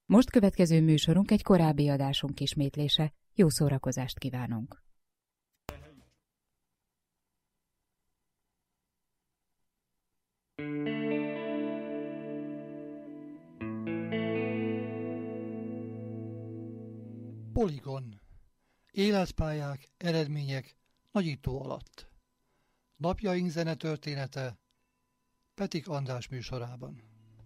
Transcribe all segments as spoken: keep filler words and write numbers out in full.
Most következő műsorunk egy korábbi adásunk ismétlése. Jó szórakozást kívánunk! Poligon. Életpályák, eredmények nagyító alatt. Napjaink zenetörténete Petik András műsorában.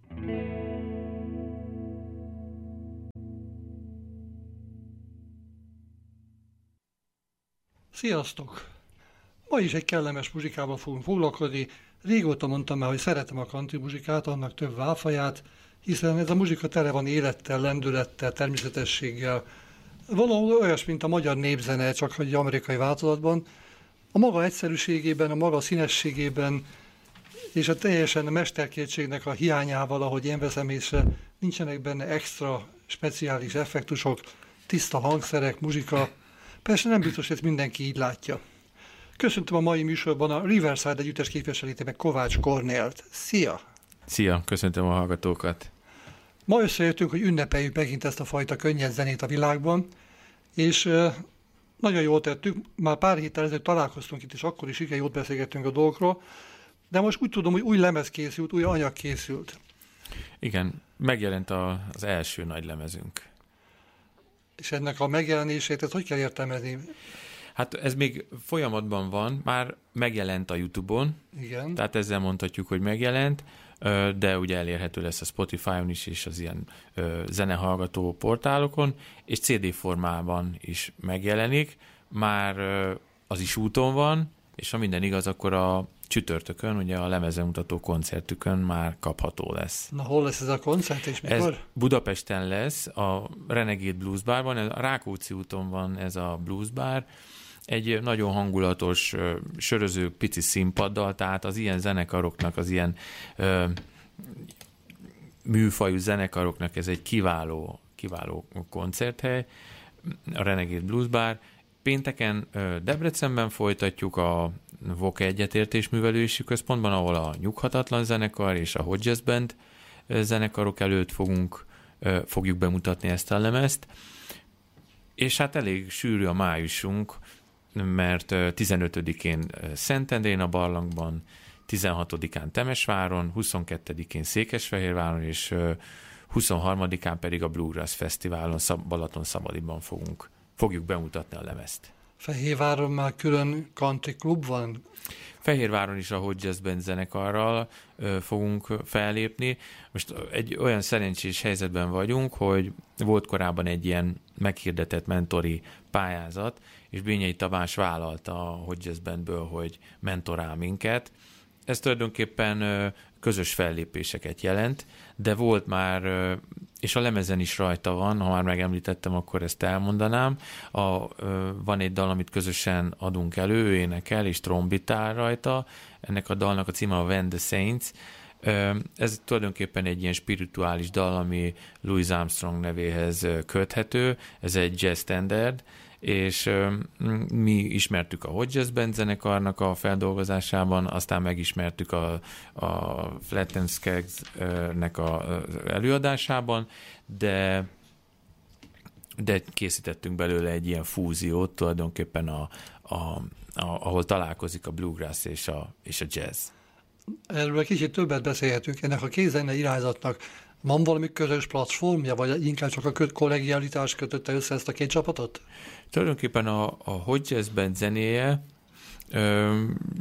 Sziasztok! Ma is egy kellemes muzsikával fogunk foglalkozni. Régóta mondtam már, hogy szeretem a country muzsikát, annak több válfaját, hiszen ez a muzsika tele van élettel, lendülettel, természetességgel. Valahol olyas, mint a magyar népzene, csak egy amerikai változatban. A maga egyszerűségében, a maga színességében és a teljesen a mesterkétségnek a hiányával, ahogy én veszem észre, nincsenek benne extra, speciális effektusok, tiszta hangszerek, muzsika. Persze nem biztos, hogy ezt mindenki így látja. Köszöntöm a mai műsorban a Riverside együttes képviseletében Kovács Kornélt. Szia! Szia, köszöntöm a hallgatókat! Ma összejöttünk, hogy ünnepeljük megint ezt a fajta könnyed zenét a világban, és nagyon jól tettük, már pár héttel ezelőtt találkoztunk itt, és akkor is igen jót beszélgettünk a dolgokról, de most úgy tudom, hogy új lemez készült, új anyag készült. Igen, megjelent a, az első nagy lemezünk. És ennek a megjelenését, ezt hogy kell értelmezni? Hát ez még folyamatban van, már megjelent a YouTube-on, igen. Tehát ezzel mondhatjuk, hogy megjelent, de ugye elérhető lesz a Spotify-on is, és az ilyen zenehallgató portálokon, és cé dé formában is megjelenik. Már az is úton van, és ha minden igaz, akkor a csütörtökön, ugye a lemezbemutató koncertükön már kapható lesz. Na, hol lesz ez a koncert, és mikor? Ez Budapesten lesz, a Renegade Blues Barban, a Rákóczi úton van ez a Blues Bar, egy nagyon hangulatos, söröző pici színpaddal, tehát az ilyen zenekaroknak, az ilyen ö, műfajú zenekaroknak ez egy kiváló, kiváló koncerthely, a Renegade Blues Bar. Pénteken ö, Debrecenben folytatjuk a Voke Egyetértés Művelési Központban, ahol a Nyughatatlan zenekar és a Hot Jazz Band zenekarok előtt fogunk, ö, fogjuk bemutatni ezt a lemezt. És hát elég sűrű a májusunk, mert tizenötödikén Szentendrén a Barlangban, tizenhatodikán Temesváron, huszonkettedikén Székesfehérváron, és huszonharmadikán pedig a Bluegrass Fesztiválon, Balatonszabadiban fogunk, fogjuk bemutatni a lemezt. Fehérváron már külön country klub van? Fehérváron is a Hot Jazz Band zenekarral ö, fogunk fellépni. Most egy olyan szerencsés helyzetben vagyunk, hogy volt korábban egy ilyen meghirdetett mentori pályázat, és Bényei Tamás vállalta a Hot Jazz Bandből, hogy mentorál minket. Ez tulajdonképpen ö, közös fellépéseket jelent, de volt már, ö, és a lemezen is rajta van, ha már megemlítettem, akkor ezt elmondanám. A, ö, van egy dal, amit közösen adunk elő, ő énekel, és trombitál rajta. Ennek a dalnak a címe a When the Saints. Ö, ez tulajdonképpen egy ilyen spirituális dal, ami Louis Armstrong nevéhez köthető. Ez egy jazz standard, és ö, mi ismertük a Hot Jazz Band zenekarnak a feldolgozásában, aztán megismertük a, a Flat and Skaggs-nek a előadásában, de, de készítettünk belőle egy ilyen fúziót, tulajdonképpen a, a, a, ahol találkozik a bluegrass és a, és a jazz. Erről egy kicsit többet beszélhetünk. Ennek a kézzenei irányzatnak van valami közös platformja, vagy inkább csak a kollegialitás kötötte össze ezt a két csapatot? Tulajdonképpen a, a Hot Jazz Band zenéje ö,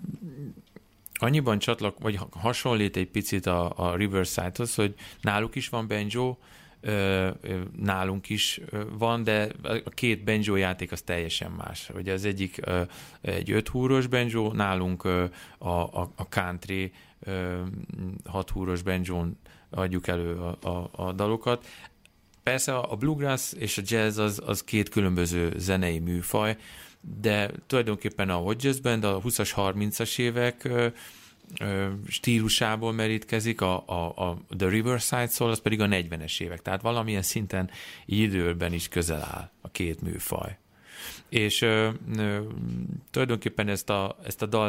annyiban csatlak, vagy hasonlít egy picit a, a Riverside-hoz, hogy náluk is van banjo, ö, nálunk is van, de a két banjo játék az teljesen más. Ugye az egyik ö, egy öt húros banjo, nálunk ö, a, a, a country ö, hat húros banjón adjuk elő a, a, a dalokat. Persze a bluegrass és a jazz az, az két különböző zenei műfaj, de tulajdonképpen a Hot Jazz Band a huszas, harmincas évek ö, ö, stílusából merítkezik, a, a, a The Riverside Soul, az pedig a negyvenes évek, tehát valamilyen szinten időben is közel áll a két műfaj. És ö, ö, tulajdonképpen ezt a, ezt a dalt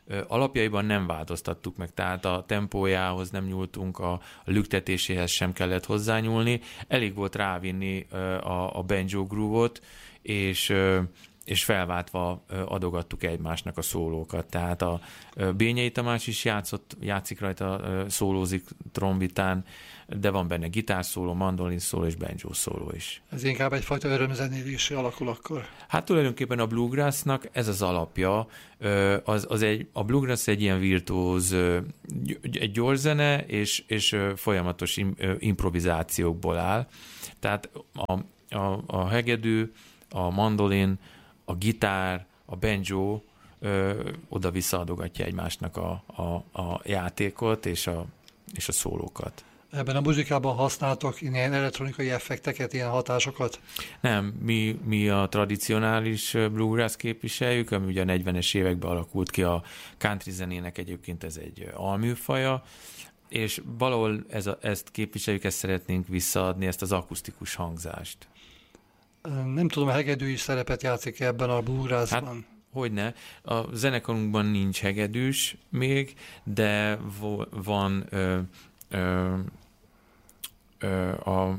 alapjaiban nem változtattuk meg, tehát a tempójához nem nyúltunk, a, a lüktetéséhez sem kellett hozzányúlni, elég volt rávinni a, a banjo groove-ot, és, és felváltva adogattuk egymásnak a szólókat, tehát a Bényei Tamás is játszott, játszik rajta, szólózik trombitán, de van benne gitárszóló, mandolin szóló és banjo szóló is. Ez inkább egyfajta örömzenélésé alakul akkor. Hát tulajdonképpen a bluegrassnak ez az alapja, az, az egy, a bluegrass egy ilyen virtuóz, egy gyors zene, és, és folyamatos improvizációkból áll. Tehát a, a, a hegedű, a mandolin, a gitár, a banjo oda-vissza adogatja egymásnak a, a, a játékot és a, és a szólókat. Ebben a muzsikában használtok ilyen elektronikai effekteket, ilyen hatásokat? Nem, mi, mi a tradicionális bluegrass képviseljük, ami ugye a negyvenes években alakult ki a country zenének, egyébként ez egy alműfaja, és valahol ez a, ezt képviseljük, ezt szeretnénk visszaadni, ezt az akusztikus hangzást. Nem tudom, a hegedű is szerepet játszik ebben a bluegrassban? Hát, hogyne. A zenekarunkban nincs hegedűs még, de van ö, ö, ö, a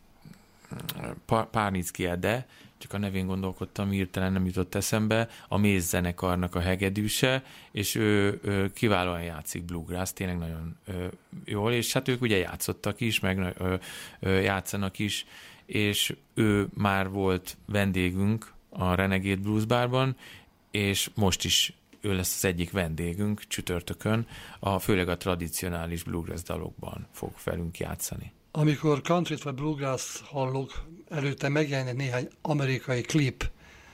Párnicki Ede, csak a nevén gondolkodtam, hirtelen nem jutott eszembe, a Mész zenekarnak a hegedűse, és ő, ő kiválóan játszik bluegrass, tényleg nagyon ö, jól, és hát ők ugye játszottak is, meg ö, ö, játszanak is, és ő már volt vendégünk a Renegade Blues Barban, és most is ő lesz az egyik vendégünk csütörtökön, a, főleg a tradicionális bluegrass dalokban fog velünk játszani. Amikor countryt vagy bluegrass hallok, előtte megjelent néhány amerikai klip,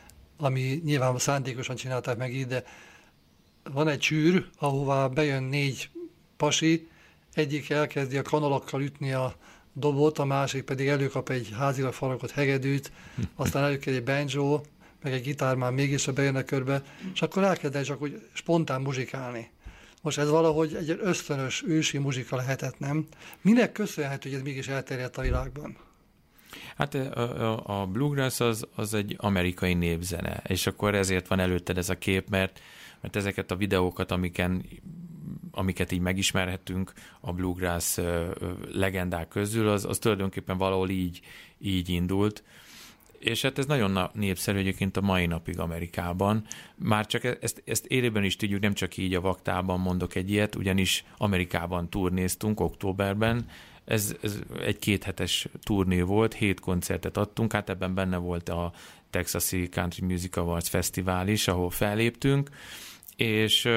ami nyilván szándékosan csinálták meg így, de van egy csűr, ahová bejön négy pasi, egyik elkezdi a kanalakkal ütni a dobot, a másik pedig előkap egy házilag faragott hegedűt, aztán előkerül egy banjo, meg egy gitár már mégis bejönnek körbe, és akkor elkezdenek csak úgy spontán muzsikálni. Most ez valahogy egy ösztönös, ősi muzsika lehetett, nem? Minek köszönhető, hogy ez mégis elterjedt a világban? Hát a, a bluegrass az, az egy amerikai népzene, és akkor ezért van előtted ez a kép, mert, mert ezeket a videókat, amiken, amiket így megismerhetünk a bluegrass legendák közül, az, az tulajdonképpen valahol így, így indult. És hát ez nagyon népszerű egyébként a mai napig Amerikában. Már csak ezt, ezt élőben is tudjuk, nem csak így a vaktában mondok egy ilyet, ugyanis Amerikában turnéztunk októberben. Ez, ez egy kéthetes turné volt, hét koncertet adtunk, hát ebben benne volt a Texasi Country Music Awards Fesztivál is, ahol felléptünk, és...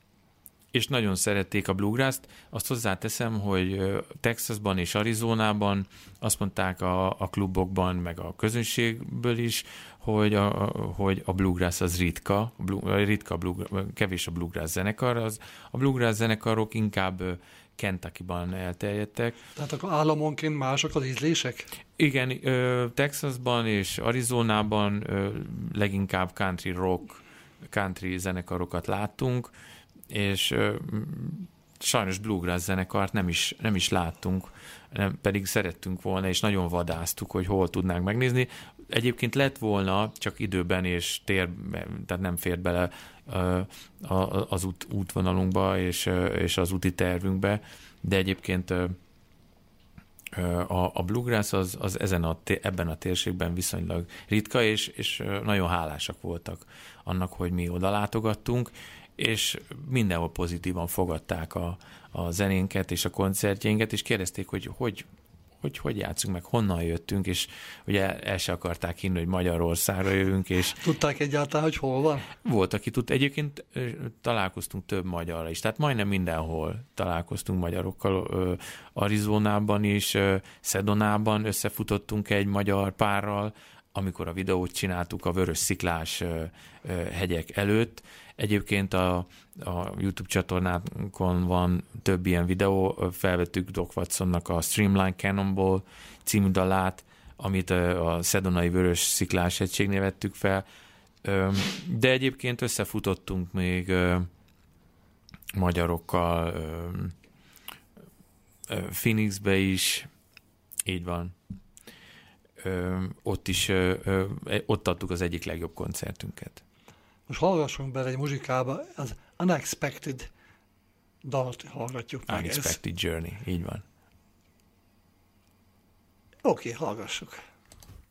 és nagyon szerették a bluegrass-t. Azt hozzáteszem, hogy Texasban és Arizonában azt mondták a, a klubokban, meg a közönségből is, hogy a, hogy a bluegrass az ritka, blu, ritka bluegrass, kevés a bluegrass zenekar, az, a bluegrass zenekarok inkább Kentuckyban elterjedtek. Tehát akkor államonként mások az ízlések? Igen, Texasban és Arizonában leginkább country rock, country zenekarokat láttunk, és ö, sajnos bluegrass zenekart nem is, nem is láttunk, nem, pedig szerettünk volna, és nagyon vadáztuk, hogy hol tudnánk megnézni. Egyébként lett volna, csak időben és tér, tehát nem fért bele ö, az út, útvonalunkba és, és az úti tervünkbe, de egyébként ö, a, a bluegrass az, az ezen a, ebben a térségben viszonylag ritka, és, és nagyon hálásak voltak annak, hogy mi oda látogattunk, és mindenhol pozitívan fogadták a, a zenénket és a koncertjeinket, és kérdezték, hogy hogy, hogy hogy játszunk meg, honnan jöttünk, és ugye el se akarták hinni, hogy Magyarországra jövünk. És tudták egyáltalán, hogy hol van? Volt, aki tudta. Egyébként találkoztunk több magyarra is, tehát majdnem mindenhol találkoztunk magyarokkal. Arizonában is, Sedonában összefutottunk egy magyar párral, amikor a videót csináltuk a vörös sziklás hegyek előtt. Egyébként a, a YouTube csatornánkon van több ilyen videó, felvettük Doc Watsonnak a Streamline Cannonball című dalát, amit a Sedonai vörös sziklás hegységnél vettük fel, de egyébként összefutottunk még magyarokkal Phoenixbe is, így van. Ott is, ott adtuk az egyik legjobb koncertünket. Most hallgassunk bele egy muzsikába, az Unexpected dalt hallgatjuk meg. Unexpected Journey, így van. Oké, okay, hallgassuk.